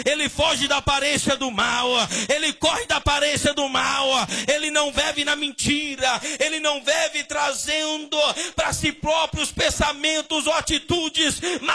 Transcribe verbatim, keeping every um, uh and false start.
ele foge da aparência do mal, ele corre da aparência do mal, ele não vive na mentira, ele não vive trazendo para si próprios pensamentos ou atitudes